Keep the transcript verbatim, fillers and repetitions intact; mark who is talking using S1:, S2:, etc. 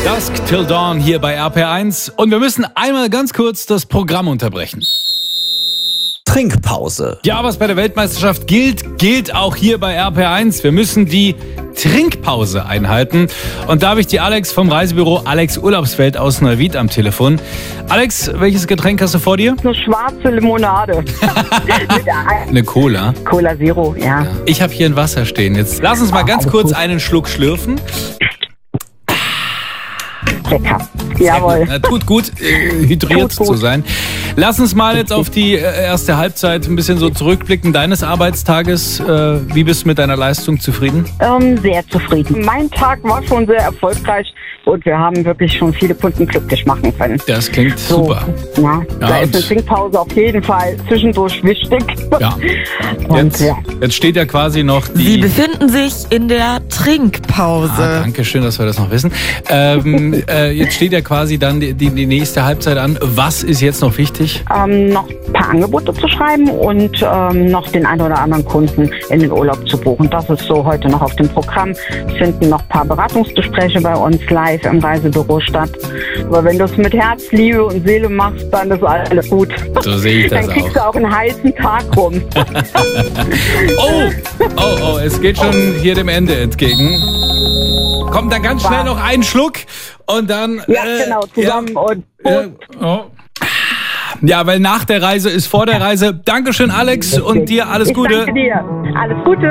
S1: Dusk Till Dawn hier bei R P R eins. Und wir müssen einmal ganz kurz das Programm unterbrechen.
S2: Trinkpause.
S1: Ja, was bei der Weltmeisterschaft gilt, gilt auch hier bei R P R eins. Wir müssen die Trinkpause einhalten. Und da habe ich die Alex vom Reisebüro Alex Urlaubswelt aus Neuwied am Telefon. Alex, welches Getränk hast du vor dir?
S3: Eine schwarze Limonade.
S1: Eine Cola.
S3: Cola Zero, ja.
S1: Ich habe hier ein Wasser stehen. Jetzt lass uns mal ganz kurz einen Schluck schlürfen.
S3: Lecker. Jawohl.
S1: Na, tut gut, äh, hydriert
S3: Tut gut.
S1: zu sein. Lass uns mal jetzt auf die äh, erste Halbzeit ein bisschen so zurückblicken deines Arbeitstages. Äh, wie bist du mit deiner Leistung zufrieden?
S3: Ähm, sehr zufrieden. Mein Tag war schon sehr erfolgreich und wir haben wirklich schon viele Kunden glücklich machen können.
S1: Das klingt
S3: So,
S1: super.
S3: Ja, da
S1: Ja,
S3: ist eine
S1: und-
S3: Trinkpause auf jeden Fall zwischendurch wichtig.
S1: Ja.
S3: Und
S1: Jetzt,
S3: ja.
S1: jetzt steht ja quasi noch die...
S4: Sie befinden sich in der Trinkpause.
S1: Ah, danke schön, dass wir das noch wissen. Ähm, äh, jetzt steht ja quasi dann die, die, die nächste Halbzeit an. Was ist jetzt noch wichtig?
S3: Ähm, noch ein paar Angebote zu schreiben und ähm, noch den einen oder anderen Kunden in den Urlaub zu buchen. Das ist so heute noch auf dem Programm. Es finden noch ein paar Beratungsgespräche bei uns live im Reisebüro statt. Aber wenn du es mit Herz, Liebe und Seele machst, dann ist alles gut.
S1: So sehe ich das
S3: Dann kriegst
S1: auch.
S3: du auch einen heißen Tag rum.
S1: Oh, oh, oh, es geht schon hier dem Ende entgegen. Kommt dann ganz schnell noch ein Schluck und dann...
S3: Ja,
S1: äh,
S3: genau, zusammen
S1: ja,
S3: und
S1: ja, oh. Ja, weil nach der Reise ist vor der Reise. Dankeschön, Alex, und dir alles
S3: ich
S1: Gute.
S3: danke dir. Alles Gute.